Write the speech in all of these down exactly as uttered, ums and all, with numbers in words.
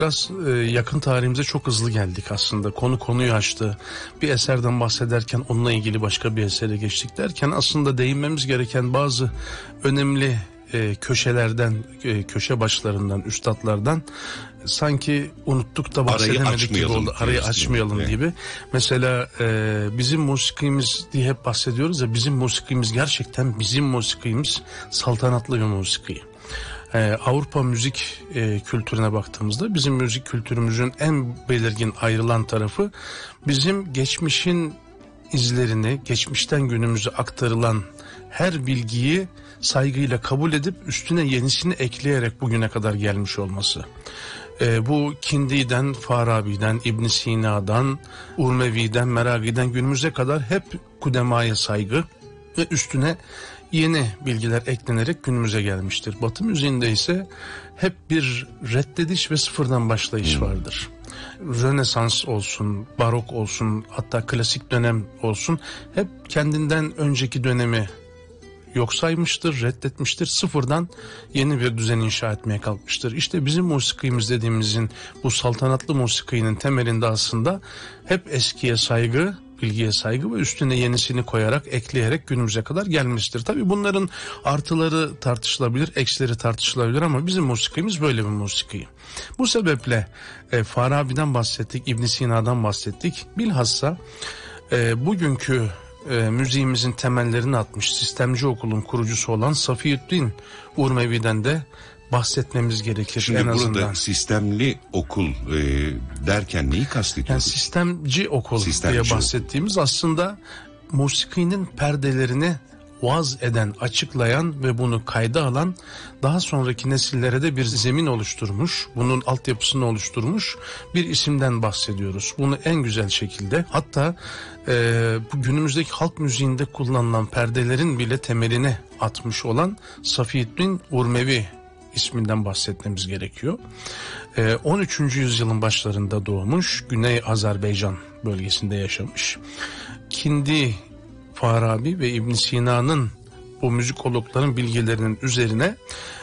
Biraz e, yakın tarihimize çok hızlı geldik aslında. Konu konuyu açtı. Bir eserden bahsederken onunla ilgili başka bir esere geçtik derken aslında değinmemiz gereken bazı önemli e, köşelerden, e, köşe başlarından, üstadlardan sanki unuttuk da bahsedemedik gibi oldu. Arayı açmayalım evet. gibi. Mesela e, bizim musikimiz diye hep bahsediyoruz ya, bizim musikimiz gerçekten bizim musikimiz saltanatlı bir musiki. Ee, Avrupa müzik e, kültürüne baktığımızda bizim müzik kültürümüzün en belirgin ayrılan tarafı bizim geçmişin izlerini, geçmişten günümüze aktarılan her bilgiyi saygıyla kabul edip üstüne yenisini ekleyerek bugüne kadar gelmiş olması. Ee, bu Kindi'den, Farabi'den, İbn Sina'dan, Urmevi'den, Meragi'den günümüze kadar hep kudemaya saygı ve üstüne yeni bilgiler eklenerek günümüze gelmiştir. Batı müziğinde ise hep bir reddediş ve sıfırdan başlayış hmm. vardır. Rönesans olsun, barok olsun, hatta klasik dönem olsun, hep kendinden önceki dönemi yok saymıştır, reddetmiştir. Sıfırdan yeni bir düzen inşa etmeye kalkmıştır. İşte bizim musikimiz dediğimizin, bu saltanatlı musikinin temelinde aslında hep eskiye saygı, bilgiye saygı ve üstüne yenisini koyarak, ekleyerek günümüze kadar gelmiştir. Tabii bunların artıları tartışılabilir, eksileri tartışılabilir ama bizim musikimiz böyle bir musiki. Bu sebeple e, Farabi'den bahsettik, İbn Sina'dan bahsettik. Bilhassa e, bugünkü e, müziğimizin temellerini atmış sistemci okulun kurucusu olan Safiyüddin Urmevi'den de bahsetmemiz gerekir. Şimdi en burada azından sistemli okul e, derken neyi kastediyoruz? Yani sistemci okul sistemci diye bahsettiğimiz okul. Aslında musikinin perdelerini vaz eden, açıklayan ve bunu kayda alan, daha sonraki nesillere de bir zemin oluşturmuş, bunun altyapısını oluşturmuş bir isimden bahsediyoruz. Bunu en güzel şekilde, hatta e, bu günümüzdeki halk müziğinde kullanılan perdelerin bile temelini atmış olan Safiyüddin Urmevi isminden bahsetmemiz gerekiyor. Ee, on üçüncü yüzyılın başlarında doğmuş, Güney Azerbaycan bölgesinde yaşamış. Kindi, Farabi ve İbn Sina'nın bu müzikologların bilgilerinin üzerine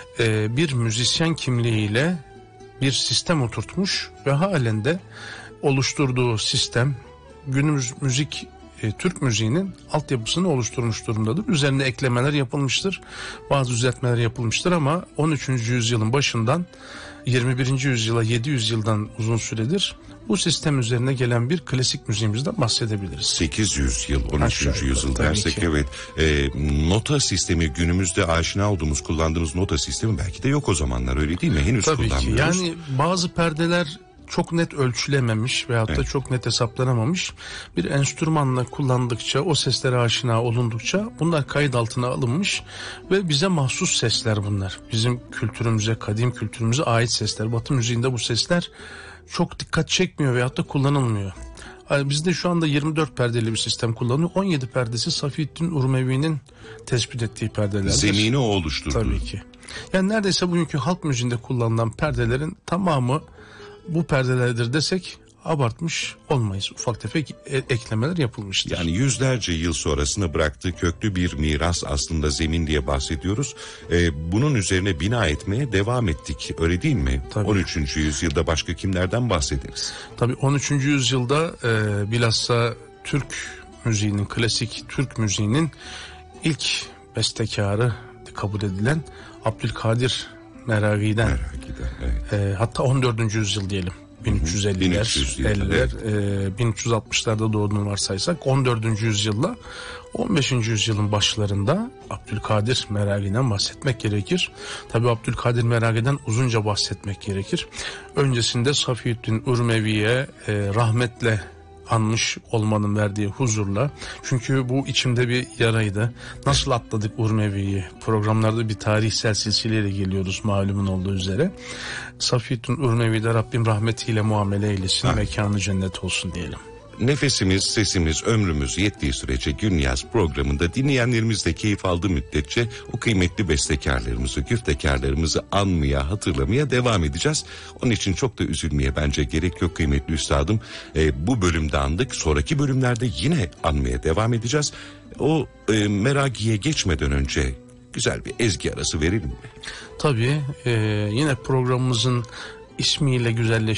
e, bir müzisyen kimliğiyle bir sistem oturtmuş ve halen de oluşturduğu sistem günümüz müzik E, Türk müziğinin altyapısını oluşturmuş durumdadır. Üzerine eklemeler yapılmıştır. Bazı düzeltmeler yapılmıştır ama on üçüncü yüzyılın başından yirmi birinci yüzyıla yedi yüz yıldan uzun süredir bu sistem üzerine gelen bir klasik müziğimizden bahsedebiliriz. sekiz yüz yıl, on üçüncü yüzyıl dersek evet. E, nota sistemi, günümüzde aşina olduğumuz, kullandığımız nota sistemi belki de yok o zamanlar, öyle değil mi? Henüz Tabii kullanmıyoruz. ki. Yani bazı perdeler çok net ölçülememiş veyahut da evet. çok net hesaplanamamış. Bir enstrümanla kullandıkça, o seslere aşina olundukça bunlar kayıt altına alınmış ve bize mahsus sesler bunlar. Bizim kültürümüze, kadim kültürümüze ait sesler. Batı müziğinde bu sesler çok dikkat çekmiyor veyahut da kullanılmıyor. Bizde şu anda yirmi dört perdeli bir sistem kullanıyor. on yedi perdesi Safiyüddin Urmevi'nin tespit ettiği perdelerdir. Zemini o oluşturdu. Tabii ki. Yani neredeyse bugünkü halk müziğinde kullanılan perdelerin tamamı bu perdelerdir desek abartmış olmayız. Ufak tefek eklemeler yapılmıştır. Yani yüzlerce yıl sonrasına bıraktığı köklü bir miras aslında, zemin diye bahsediyoruz. Ee, bunun üzerine bina etmeye devam ettik. Öyle değil mi? Tabii. on üçüncü yüzyılda başka kimlerden bahsederiz? Tabii on üçüncü yüzyılda e, bilhassa Türk müziğinin, klasik Türk müziğinin ilk bestekarı kabul edilen Abdülkadir Meragi'den, Meragi'den evet. e, hatta on dördüncü yüzyıl diyelim, bin üç yüz elliler, elliler, e, bin üç yüz altmışlarda doğduğunu varsaysak on dördüncü yüzyılla on beşinci yüzyılın başlarında Abdülkadir Meragi'den bahsetmek gerekir. Tabii Abdülkadir Meragi'den uzunca bahsetmek gerekir. Öncesinde Safiyüddin Urmevi'ye e, rahmetle anmış olmanın verdiği huzurla, çünkü bu içimde bir yaraydı. Nasıl atladık Urmevi'yi? Programlarda bir tarihsel silsileyle geliyoruz malumun olduğu üzere. Safiyüddin Urmevi'de Rabbim rahmetiyle muamele eylesin, ha. mekanı cennet olsun diyelim. Nefesimiz, sesimiz, ömrümüz yettiği sürece Gün Yaz programında dinleyenlerimiz de keyif aldığı müddetçe o kıymetli bestekarlarımızı, güftekarlarımızı anmaya, hatırlamaya devam edeceğiz. Onun için çok da üzülmeye bence gerek yok kıymetli üstadım. E, bu bölümde andık, sonraki bölümlerde yine anmaya devam edeceğiz. O e, Meragi'ye geçmeden önce güzel bir ezgi arası verelim mi? Tabii, e, yine programımızın ismiyle güzelleştirmek